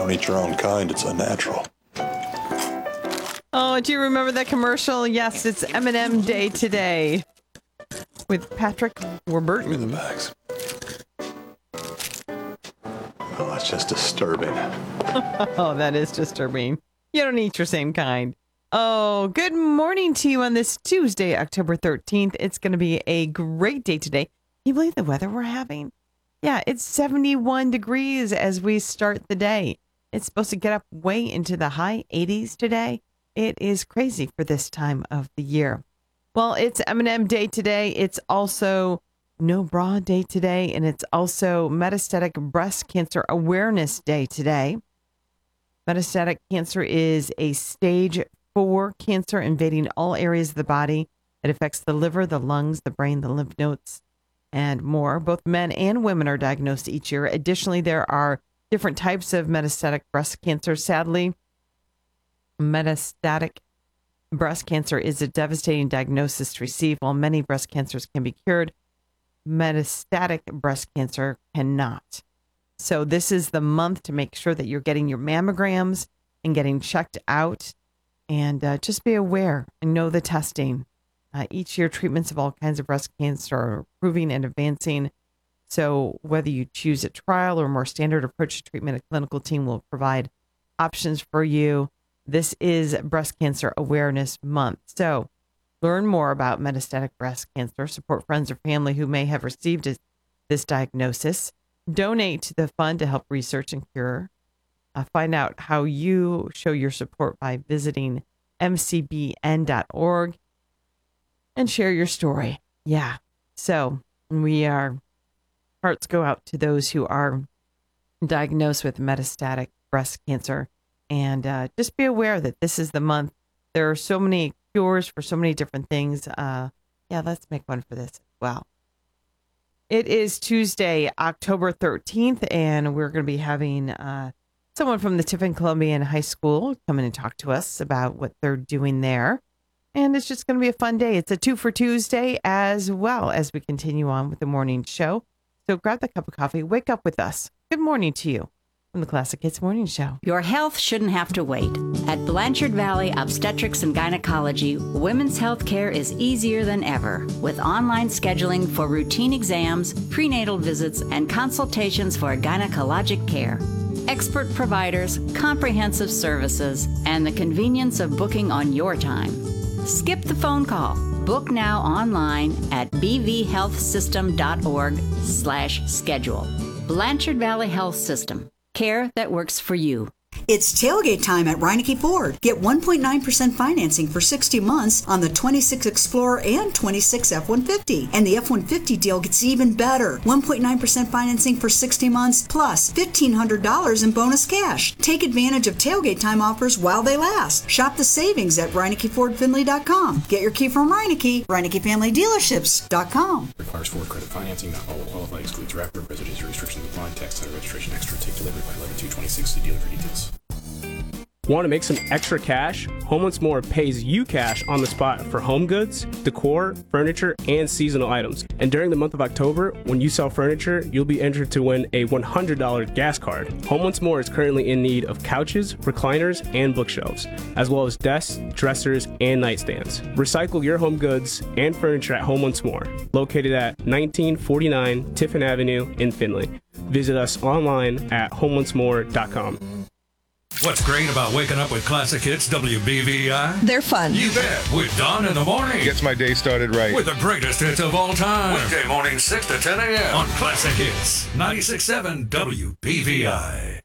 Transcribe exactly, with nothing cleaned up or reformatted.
don't eat your own kind, it's unnatural. Oh, do you remember that commercial? Yes, it's M and M Day today with Patrick Warburton. Give me the bags. Oh, that's just disturbing. Oh, that is disturbing. You don't eat your same kind. Oh, good morning to you on this Tuesday, October thirteenth. It's going to be a great day today. Can you believe the weather we're having? Yeah, it's seventy-one degrees as we start the day. It's supposed to get up way into the high eighties today. It is crazy for this time of the year. Well, it's M and M Day today. It's also No Bra Day today, and it's also Metastatic Breast Cancer Awareness Day today. Metastatic cancer is a stage four cancer invading all areas of the body. It affects the liver, the lungs, the brain, the lymph nodes, and more. Both men and women are diagnosed each year. Additionally, there are different types of metastatic breast cancer. Sadly, metastatic breast cancer is a devastating diagnosis to receive. While many breast cancers can be cured, metastatic breast cancer cannot. So this is the month to make sure that you're getting your mammograms and getting checked out. And uh, just be aware and know the testing. Uh, each year, treatments of all kinds of breast cancer are improving and advancing. So whether you choose a trial or more standard approach to treatment, a clinical team will provide options for you. This is Breast Cancer Awareness Month. So learn more about metastatic breast cancer, support friends or family who may have received this diagnosis, donate to the fund to help research and cure. Uh, find out how you show your support by visiting m c b n dot org and share your story. Yeah. So we are, hearts go out to those who are diagnosed with metastatic breast cancer. And uh, just be aware that this is the month. There are so many cures for so many different things. Uh, yeah, let's make one for this as well. It is Tuesday, October thirteenth, and we're going to be having uh, someone from the Tiffin Columbian High School come in and talk to us about what they're doing there. And it's just going to be a fun day. It's a two for Tuesday as well as we continue on with the morning show. So grab that cup of coffee. Wake up with us. Good morning to you from the Classic Hits Morning Show. Your health shouldn't have to wait. At Blanchard Valley Obstetrics and Gynecology, women's health care is easier than ever. With online scheduling for routine exams, prenatal visits, and consultations for gynecologic care. Expert providers, comprehensive services, and the convenience of booking on your time. Skip the phone call. Book now online at b v health system dot org slash schedule. Blanchard Valley Health System. Care that works for you. It's tailgate time at Reineke Ford. Get one point nine percent financing for sixty months on the twenty-six Explorer and twenty-six F one fifty. And the F one fifty deal gets even better. one point nine percent financing for sixty months plus fifteen hundred dollars in bonus cash. Take advantage of tailgate time offers while they last. Shop the savings at Reineke Ford Finley dot com. Get your key from Reineke. Reineke Family Dealerships dot com. Requires Ford credit financing. Not all will qualify. Excludes wrapper. Residency restrictions apply. Tax title registration extra. Take delivery by eleven two twenty-six. See dealer for details. Want to make some extra cash? Home Once More pays you cash on the spot for home goods, decor, furniture, and seasonal items. And during the month of October, when you sell furniture, you'll be entered to win a one hundred dollars gas card. Home Once More is currently in need of couches, recliners, and bookshelves, as well as desks, dressers, and nightstands. Recycle your home goods and furniture at Home Once More, located at nineteen forty-nine Tiffin Avenue in Findlay. Visit us online at home once more dot com. What's great about waking up with Classic Hits W B V I? They're fun. You bet. With Dawn in the morning. Gets my day started right. With the greatest hits of all time. Weekday morning, six to ten a.m. on Classic Hits ninety-six point seven W B V I.